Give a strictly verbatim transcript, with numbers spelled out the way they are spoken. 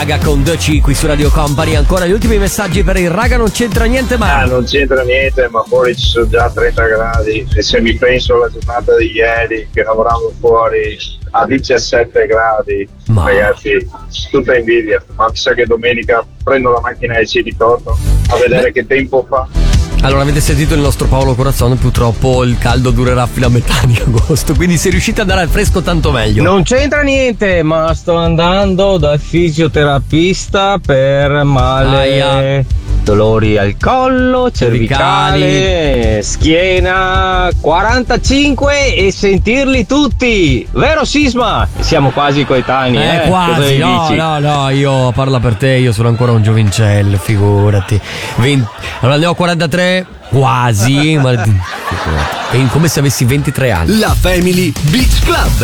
Gaga con The C qui su Radio Company. Ancora gli ultimi messaggi per il raga non c'entra niente ma Ah, non c'entra niente, ma fuori ci sono già trenta gradi e se mi penso alla giornata di ieri che lavoravamo fuori a diciassette gradi, Ma- ragazzi, tutta invidia, ma mi sa che domenica prendo la macchina e ci ritorno a vedere che tempo fa. Allora, avete sentito il nostro Paolo Corazzone, purtroppo il caldo durerà fino a metà di agosto, quindi se riuscite ad andare al fresco tanto meglio. Non c'entra niente, ma sto andando dal fisioterapista per male, Aia. dolori al collo, cervicale, schiena, quarantacinque e sentirli tutti. Vero Sisma? Siamo quasi coetanei, Eh, eh? Cosa quasi, ne no, dici? no, no, io parla per te, io sono ancora un giovincello, figurati. venti Allora ne ho quarantatré, quasi, ma figurati. È come se avessi ventitré anni. La Family Beach Club.